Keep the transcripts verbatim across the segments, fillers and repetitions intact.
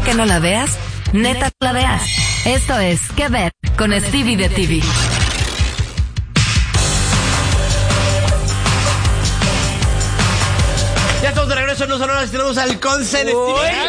que no la veas, neta la veas. Esto es ¿Qué ver? Con Stevie de T V. Ya estamos de regreso en Los Sonoras, tenemos al Conce de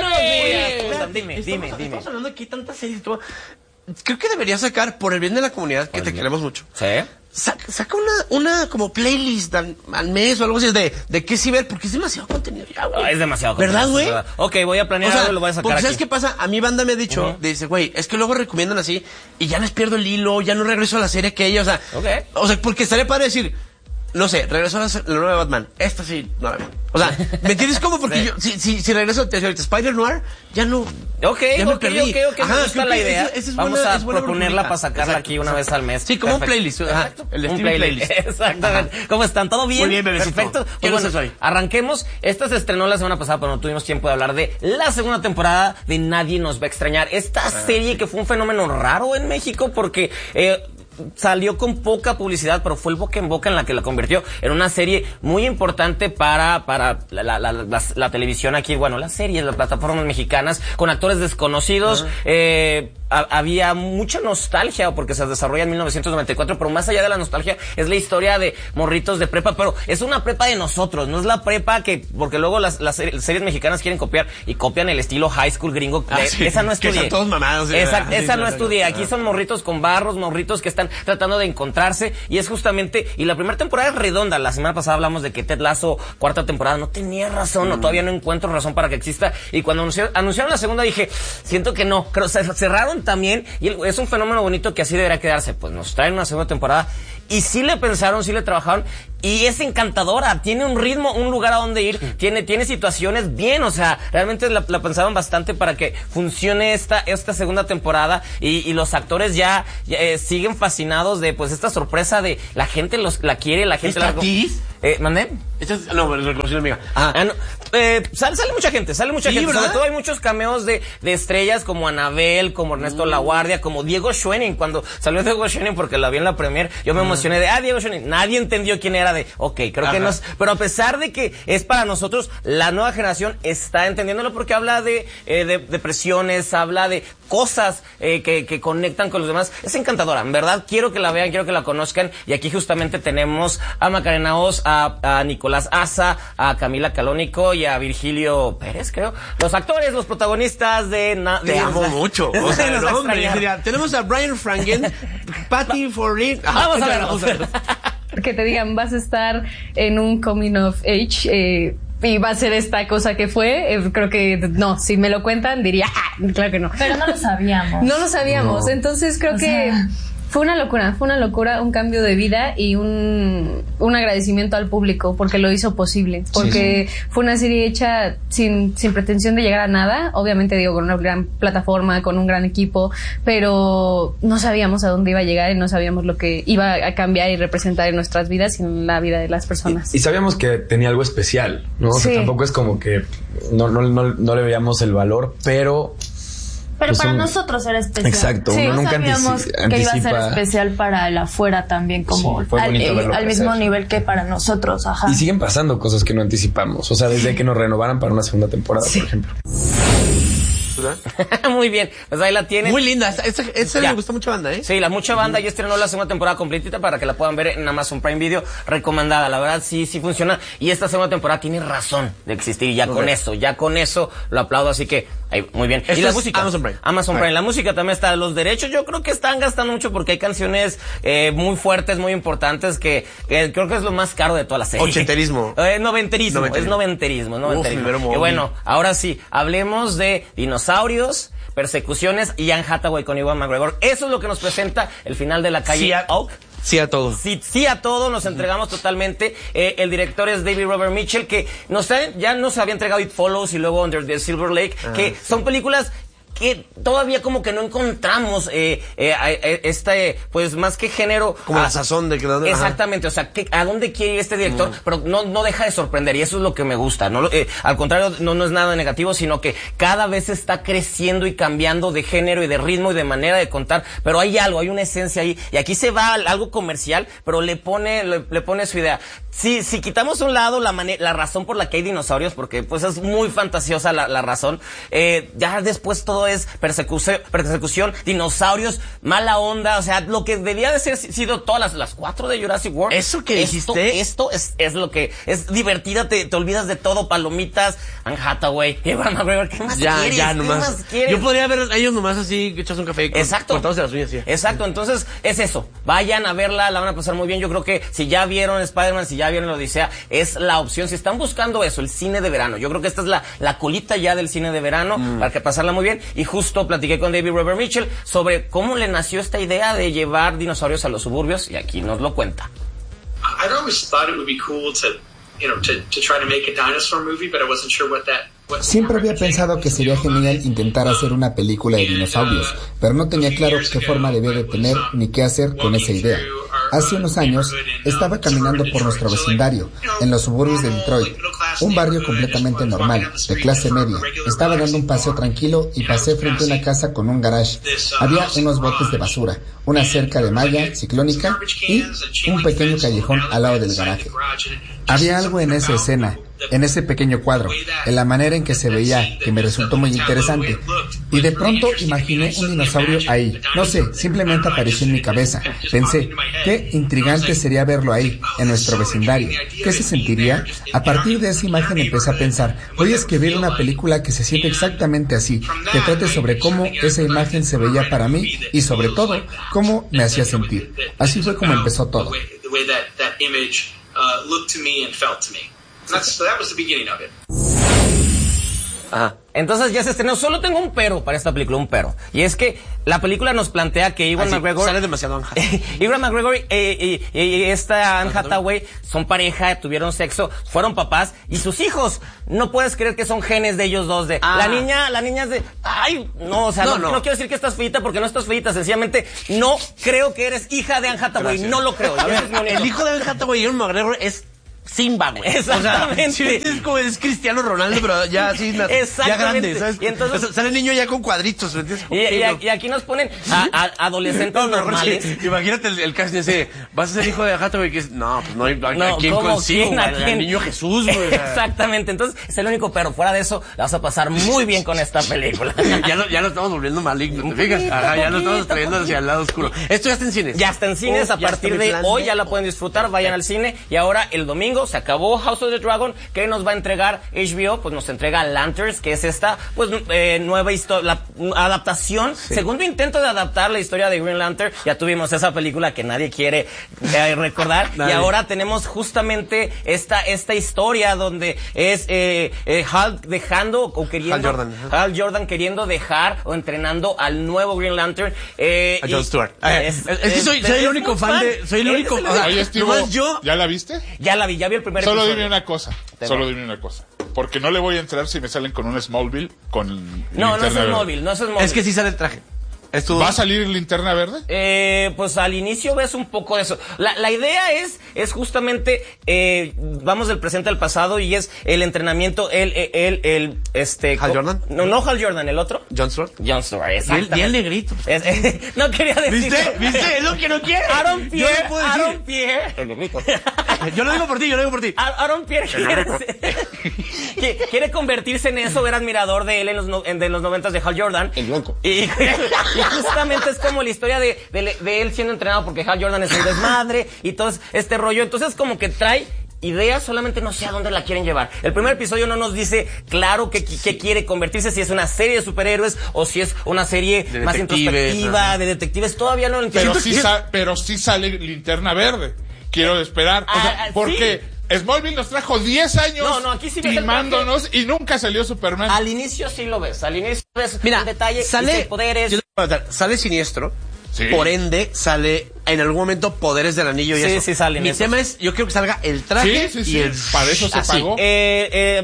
Stevie. Dime, dime, dime. Estamos hablando aquí de tantas series. Tú, creo que deberías sacar, por el bien de la comunidad, que te queremos mucho. ¿Sí? Saca, saca una, una como playlist al, al mes o algo así de, de qué sí ver, porque es demasiado contenido ya, güey. Oh, es demasiado ¿verdad, contenido. güey? Ok, voy a planear O sea, algo y lo voy a sacar porque aquí. ¿sabes qué pasa? A mi banda me ha dicho, Uh-huh. dice, güey, es que luego recomiendan así y ya les pierdo el hilo, ya no regreso a la serie que ella, o sea, okay. o sea, porque estaría padre decir, no sé, regreso a la, la nueva Batman, esta sí, no la veo. O sea, ¿me entiendes cómo? Porque sí. yo, si, si, si regreso a Spider Noir, ya no. Ok, ya me ok, perdí. ok, ok, Ajá, me gusta la idea. Esa, esa es Vamos buena, a es buena proponerla para sacarla exacto, aquí una exacto. vez al mes. Sí, como Perfecto. un playlist. Ajá, el de un Stevie playlist. playlist. Exactamente. Ajá. ¿Cómo están? ¿Todo bien? Muy bien, bebecito. Perfecto. ¿Qué Pues nos bueno, haces hoy? arranquemos. Esta se estrenó la semana pasada, pero no tuvimos tiempo de hablar de la segunda temporada de Nadie Nos Va a Extrañar. Esta ah, serie sí. que fue un fenómeno raro en México porque... Eh, salió con poca publicidad, pero fue el boca en boca en la que la convirtió en una serie muy importante para para la, la, la, la, la televisión aquí, bueno, las series, las plataformas mexicanas, con actores desconocidos. Uh-huh. eh, a, había mucha nostalgia porque se desarrolla en mil novecientos noventa y cuatro, pero más allá de la nostalgia es la historia de morritos de prepa, pero es una prepa de nosotros, no es la prepa que, porque luego las, las series mexicanas quieren copiar y copian el estilo high school gringo. Ah, de, sí. Esa no estudié. Que son todos mamados. Esa, sí, esa sí, no sí, estudié. sí, Aquí sí. son morritos con barros, morritos que están tratando de encontrarse y es justamente, y la primera temporada es redonda. La semana pasada hablamos de que Ted Lasso, cuarta temporada, no tenía razón, mm. o todavía no encuentro razón para que exista, y cuando anunciaron, anunciaron la segunda dije, siento que no, creo se cerraron también, y el, es un fenómeno bonito que así debería quedarse, pues nos traen una segunda temporada, y sí le pensaron, sí le trabajaron, y es encantadora, tiene un ritmo, un lugar a donde ir, sí. tiene, tiene situaciones bien, o sea, realmente la, la pensaron bastante para que funcione esta, esta segunda temporada, y, y los actores ya, ya eh, siguen fascinados de, pues, esta sorpresa de la gente los, la quiere, la gente la... ¿Actriz? Eh, ¿mandé? Esta es, no, pero reconocí la amiga. Ah, ah no, eh, sale, sale mucha gente, sale mucha sí, gente, ¿verdad? sobre todo hay muchos cameos de, de estrellas como Anabel, como Ernesto mm. Laguardia, como Diego Schwenning. Cuando salió Diego Schwenning, porque la vi en la premier, yo me emocioné de, ah, Diego Schwenning, nadie entendió quién era, de, ok, creo Ajá. que no es, pero a pesar de que es para nosotros, la nueva generación está entendiéndolo porque habla de, eh, de depresiones, habla de cosas eh, que, que conectan con los demás. Es encantadora, en verdad, quiero que la vean, quiero que la conozcan, y aquí justamente tenemos a Macarena Oz, a, a Nicolás Asa, a Camila Calónico y a Virgilio Pérez, creo, los actores, los protagonistas de... Na Te de amo la, mucho, o sea, el hombre, sería, tenemos a Brian Franken, Patty Forlin, vamos a ver, vamos a ver. Que te digan, vas a estar en un coming of age, eh, y va a ser esta cosa que fue, eh, creo que no, si me lo cuentan diría, ah, claro que no. Pero no lo sabíamos. No lo sabíamos, no. Entonces creo o que sea... fue una locura, fue una locura, un cambio de vida y un, un agradecimiento al público porque lo hizo posible, porque sí, sí. fue una serie hecha sin, sin pretensión de llegar a nada, obviamente digo con una gran plataforma, con un gran equipo, pero no sabíamos a dónde iba a llegar y no sabíamos lo que iba a cambiar y representar en nuestras vidas y en la vida de las personas. Y, y sabíamos que tenía algo especial, ¿no? Sí. O sea, tampoco es como que no, no, no, no le veíamos el valor, pero... Pero pues para un... nosotros era especial. Exacto, sí, uno no nunca sabíamos anticipa... que iba a ser especial para el afuera también, como sí, al, eh, al mismo nivel que para nosotros, ajá. Y siguen pasando cosas que no anticipamos, o sea, desde que nos renovaran para una segunda temporada, sí. por ejemplo. Muy bien, pues ahí la tienen. Muy linda, esta, esta, esta me gusta mucha banda, ¿eh? Sí, la mucha banda, ya estrenó la segunda temporada completita para que la puedan ver en Amazon Prime Video, recomendada, la verdad sí, sí funciona, y esta segunda temporada tiene razón de existir, y ya okay. con eso, ya con eso lo aplaudo, así que, ahí, muy bien. Esta y la es música. Amazon Prime. Amazon Prime, la música también está, los derechos yo creo que están gastando mucho porque hay canciones eh, muy fuertes, muy importantes, que eh, creo que es lo más caro de toda la serie. Ochenterismo. Eh, noventerismo, noventerismo, es noventerismo, noventerismo. Uf, y bueno, ahora sí, hablemos de dinosaurios, persecuciones y Anne Hathaway con Ewan McGregor. Eso es lo que nos presenta el final de La Calle sí a, Oak. Sí a todo. Sí, sí a todo, nos entregamos totalmente. Eh, el director es David Robert Mitchell, que nos ha, ya nos había entregado It Follows y luego Under the Silver Lake, ah, que sí. son películas que todavía como que no encontramos eh, eh, eh, este, pues más que género. Como a, la sazón de que... Exactamente, o sea, que, ¿a dónde quiere ir este director? Mm. Pero no, no deja de sorprender y eso es lo que me gusta. No, eh, al contrario, no, no es nada negativo, sino que cada vez está creciendo y cambiando de género y de ritmo y de manera de contar, pero hay algo, hay una esencia ahí. Y aquí se va algo comercial, pero le pone, le, le pone su idea. Si, si quitamos a un lado la, la razón por la que hay dinosaurios, porque pues es muy fantasiosa la, la razón, eh, ya después todo es persecución, persecución, dinosaurios, mala onda, o sea, lo que debía de ser sido todas las, las cuatro de Jurassic World. Eso que esto, dijiste. Esto es, es lo que es divertida, te, te olvidas de todo, palomitas, Anne Hathaway, Ewan McGregor, ¿qué más ya, quieres? Ya, ¿Qué nomás. más quieres? Yo podría ver a ellos nomás así, echas un café. Con, Exacto. Cortados de las uñas, sí. Exacto, entonces es eso. Vayan a verla, la van a pasar muy bien. Yo creo que si ya vieron Spider-Man, si ya vieron la Odisea, es la opción. Si están buscando eso, el cine de verano, yo creo que esta es la, la colita ya del cine de verano mm. para que pasarla muy bien. Y justo platiqué con David Robert Mitchell sobre cómo le nació esta idea de llevar dinosaurios a los suburbios y aquí nos lo cuenta. I'd always thought it would be cool to, you know, to, to try to make a dinosaur movie, but I wasn't sure what that... Siempre había pensado que sería genial intentar hacer una película de dinosaurios, pero no tenía claro qué forma debía de tener ni qué hacer con esa idea. Hace unos años estaba caminando por nuestro vecindario, en los suburbios de Detroit, un barrio completamente normal, de clase media. Estaba dando un paseo tranquilo y pasé frente a una casa con un garage. Había unos botes de basura, una cerca de malla ciclónica y un pequeño callejón al lado del garaje. Había algo en esa escena, en ese pequeño cuadro, en la manera en que se veía, que me resultó muy interesante. Y de pronto imaginé un dinosaurio ahí. No sé, simplemente apareció en mi cabeza. Pensé, qué intrigante sería verlo ahí, en nuestro vecindario. ¿Qué se sentiría? A partir de esa imagen empecé a pensar, voy a escribir una película que se siente exactamente así, que trate sobre cómo esa imagen se veía para mí y sobre todo, cómo me hacía sentir. Así fue como empezó todo. Uh, looked to me and felt to me. That's, so that was the beginning of it. Ajá. Entonces ya se estrenó. Solo tengo un pero para esta película, un pero. Y es que la película nos plantea que Ewan McGregor... Sale demasiado Anne Hathaway. Ewan McGregor y, y, y, y esta Anne Hathaway son pareja, tuvieron sexo, fueron papás y sus hijos. No puedes creer que son genes de ellos dos. De ah. La niña, la niña es de... Ay, no, o sea, no, no, no. no quiero decir que estás feita porque no estás feita. Sencillamente no creo que eres hija de Anne Hathaway. Gracias. No lo creo. El hijo de Anne Hathaway y Ewan McGregor es... Simba, güey. Exactamente. O sea, sí, es como es Cristiano Ronaldo, pero ya así, ya grande, ¿sabes? Y entonces, o sea, sale el niño ya con cuadritos, ¿entiendes? Y, y, y aquí nos ponen a, a adolescentes no, normales. Sí, imagínate el, el casting ese, vas a ser hijo de Hathaway, que es, no, pues no hay, no, ¿a quién consigo? ¿Quién, a quién? El niño Jesús, güey. Exactamente, entonces es el único, pero fuera de eso, la vas a pasar muy bien con esta película. ya lo, ya lo estamos volviendo maligno, ¿te fijas? Ajá, ya lo estamos trayendo hacia el lado oscuro. Esto ya está en cines. Ya está en cines, oh, a partir de hoy ya la pueden disfrutar, vayan al cine, y ahora el domingo se acabó House of the Dragon. ¿Qué nos va a entregar H B O? Pues nos entrega Lanterns, que es esta pues eh, nueva historia, la adaptación, sí. segundo intento de adaptar la historia de Green Lantern. Ya tuvimos esa película que nadie quiere eh, recordar y ahora tenemos justamente esta esta historia donde es eh, eh, Hal dejando o queriendo Hal Jordan, Hal Jordan queriendo dejar o entrenando al nuevo Green Lantern eh, a Jon Stewart. Eh, es, es, es que soy, soy el único fan, fan de soy el único o sea, Oye, Estivo, yo ¿ya la viste? Ya la vi, ya vi el primer Solo episodio. dime una cosa, Te solo va. dime una cosa. Porque no le voy a entrar si me salen con un Smallville con No, no es Smallville, no es Smallville. Es que sí sale el traje. ¿Va a salir Linterna Verde? Eh, pues al inicio ves un poco de eso. La, la idea es, es justamente, eh, vamos del presente al pasado y es el entrenamiento, el, el, el, el este... ¿Hal Jordan? No, no Hal Jordan, ¿el otro? Jon Stewart. Jon Stewart, exactamente. Y el negrito. Es, eh, no quería decir... ¿Viste? ¿Viste? Es lo que no quiere. Aaron Pierre, no Aaron Pierre. El negrito. Yo lo digo por ti, yo lo digo por ti. Aaron Pierre quiere, quiere convertirse en eso, era admirador de él en los, no, en, de los noventas de Hal Jordan. El blanco. Y, y justamente es como la historia de, de, de él siendo entrenado porque Hal Jordan es un desmadre y todo este rollo. Entonces como que trae ideas, solamente no sé a dónde la quieren llevar. El primer episodio no nos dice claro qué, qué quiere convertirse, si es una serie de superhéroes o si es una serie de más introspectiva, de detectives. Todavía no lo entiendo. Pero sí, sa- pero sí sale Linterna Verde. Quiero esperar. O sea, ah, porque... ¿sí? Smallville nos trajo diez años no, no, aquí sí timándonos y nunca salió Superman. Al inicio sí lo ves, al inicio ves Mira, el detalle, sale, poderes. Sale Siniestro, sí. Por ende sale en algún momento Poderes del Anillo y sí, eso. Sí, salen Mi esos. tema es, yo quiero que salga el traje sí, sí, sí. y el... Para eso se así. pagó. Eh, eh,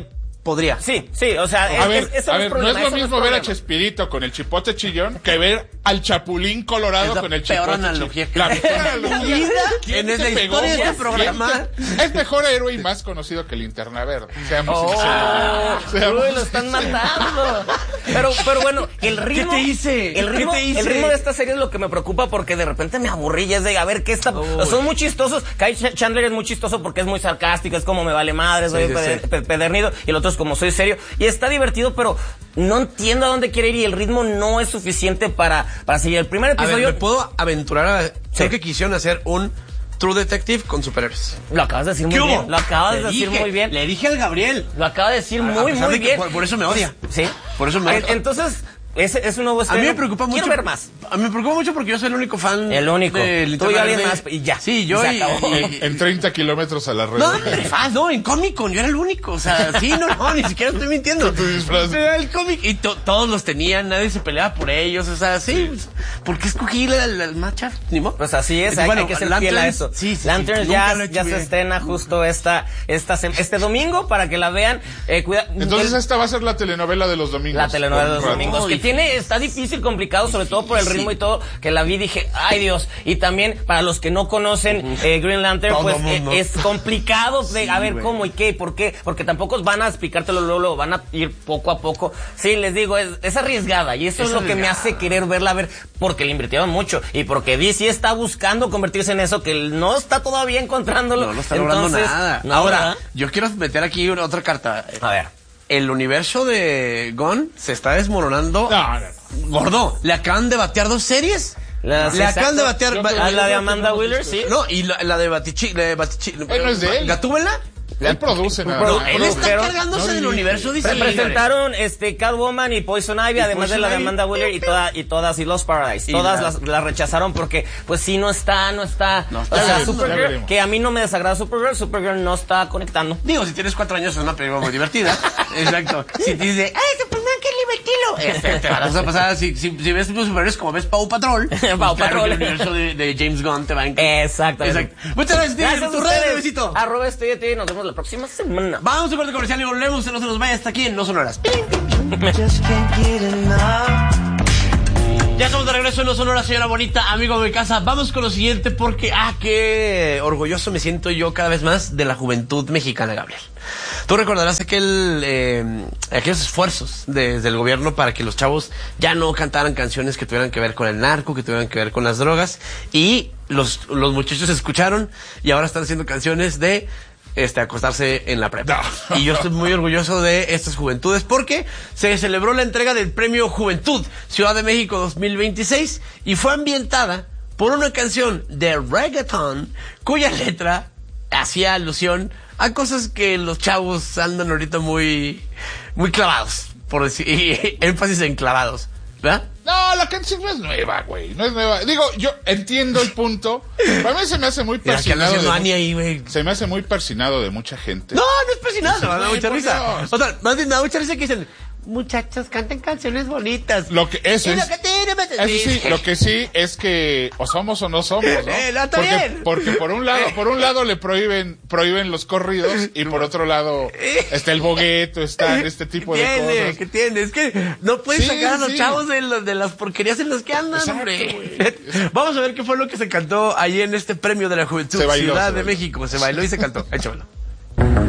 podría. Sí, sí, o sea, A es, ver, es, eso a no ver, es no problema, es lo eso mismo no ver a problema. Chespirito con el chipote chillón que ver al Chapulín Colorado Es la con el peor chipote analogía. chillón. La peor analogía. ¿Quién En esa se pegó? historia de este ¿Quién programa. se- Es mejor héroe y más conocido que Linterna Verde. Seamos Oh, sinceros. Seamos uy, lo están matando. Pero, pero bueno, el ritmo. ¿Qué te hice? El ritmo, ¿Qué te hice? el ritmo de esta serie es lo que me preocupa porque de repente me aburrí. Ya es de a ver qué está. Uy. Son muy chistosos. Kyle Ch- Chandler es muy chistoso porque es muy sarcástico. Es como me vale madre, soy Sí, sí, pede- sí. pe- pedernido. Y el otro es como soy serio. Y está divertido, pero no entiendo a dónde quiere ir y el ritmo no es suficiente para, para seguir. El primer A ver, episodio. ¿me puedo aventurar a... Sí. Creo que quisieron hacer un True Detective con superhéroes. Lo acabas de decir muy ¿Qué hubo? bien. Lo acabas Le de decir dije, muy bien. Le dije al Gabriel. Lo acaba de decir A- a muy, pesar muy de que bien. por- por eso me odia. Sí. Por eso me En- odia. Entonces, ese es un nuevo A estreno. mí me preocupa mucho. Quiero ver más. A mí me preocupa mucho porque yo soy el único fan. El único. de Tú Linterna y alguien Verde. más, y ya. Sí, yo Se y, acabó. y- En, en treinta kilómetros a la red. No, hombre, fan, no, en Comic Con yo era el único. O sea, sí, no, no, ni siquiera estoy mintiendo. Con tu disfraz. Era el cómic y to- todos los tenían, nadie se peleaba por ellos. O sea, sí. pues, ¿por qué escogí el, el matchup? Ni modo. Pues así es, hay, Bueno, hay que ser fiel a Lanterns, eso. Sí, sí, Lanterns sí, ya, nunca lo he hecho ya se bien. estrena justo esta, esta sem- este domingo para que la vean. Eh, cuida- Entonces el- esta va a ser la telenovela de los domingos. la telenovela de los Con- domingos, que tiene, está difícil, complicado, sobre todo por el ritmo y todo, que la vi dije, ay Dios, y también para los que no conocen eh, Green Lantern, Todo pues mundo. eh, es complicado de a ver güey. cómo y qué, y por qué, porque tampoco van a explicártelo luego, luego, van a ir poco a poco. Sí, les digo, es, es arriesgada, y eso es, Es lo que me arriesgada. hace querer verla, a ver, porque le invirtieron mucho, y porque D C está buscando convertirse en eso, que no está todavía encontrándolo. No, no está logrando Entonces, nada. no, Ahora, ¿verdad? yo quiero meter aquí una- otra carta. A ver. El universo de Gon se está desmoronando. No, no, no. Gordo, le acaban de batear dos series. La- sí, le acaban exacto. de batear. Yo ba- creo- A la de yo Amanda creo que Wheeler, no sí. No, y la, la de Batichi. La de Batichi Eh, no es de él. ¿Gatúbela? Él produce nada No, más. él está pero- cargándose no, del ni- universo D C. Pre- presentaron este Catwoman y Poison Ivy, además de Poison la de Ivy. Amanda Wheeler y toda, y todas y Lost Paradise. Y Todas la- las, las rechazaron porque pues sí no está, no está. No está. O sea, Ya veremos, ya Supergirl, veremos. que a mí no me desagrada Supergirl, Supergirl no está conectando. Digo, si tienes cuatro años es una película muy divertida. Exacto. Si te dice, ¡ay, Superman, qué divertido! Este, te vas a pasar, si, si, si ves los superhéroes como ves Paw Patrol, pues Paw claro Patrol. que el universo de, de James Gunn te va a encantar. Exactamente. Exacto. Muchas gracias, Steve. Gracias a Tu red, ustedes. besito. Arroba estoy de ti, nos vemos la próxima semana. Vamos a corte comercial y volvemos. No se nos vaya hasta aquí en No Sonoras. Ya estamos de regreso en No Sonoras, señora bonita, amigo de casa. Vamos con lo siguiente porque, ah, qué orgulloso me siento yo cada vez más de la juventud mexicana, Gabriel. Tú recordarás aquel, eh, aquellos esfuerzos desde el gobierno para que los chavos ya no cantaran canciones que tuvieran que ver con el narco, que tuvieran que ver con las drogas. Y los, los muchachos escucharon y ahora están haciendo canciones de este acostarse en la prepa. No. Y yo estoy muy orgulloso de estas juventudes porque se celebró la entrega del Premio Juventud Ciudad de México dos mil veintiséis y fue ambientada por una canción de reggaeton cuya letra hacía alusión a cosas que los chavos andan ahorita muy muy clavados, por decir, y énfasis en clavados, ¿verdad? No, la canción no es nueva, güey. No es nueva. Digo, yo entiendo el punto. Para mí se me hace muy Mira, que anda persinado. haciendo de Ani mu- ahí, güey. Se me hace muy persinado de mucha gente. No, no es persinado, me da Ay, mucha por risa. Dios. O sea, más bien me da mucha risa que dicen, muchachos, canten canciones bonitas. Lo que eso Y es. lo que tiene, Eso sí, lo que sí es que o somos o no somos, ¿no? Eh, no, está porque, bien. porque por un lado, por un lado le prohíben, prohíben los corridos y por otro lado está el bogueto, está este tipo ¿Qué de tiene? cosas. ¿Qué tiene? Es que no puedes Sí, sacar a los sí. chavos de, los- de las porquerías en las que andan, Exacto, hombre. güey. Vamos a ver qué fue lo que se cantó ahí en este premio de la juventud Se bailó, Ciudad se de bailó. México. Se bailó y se cantó. Échamelo.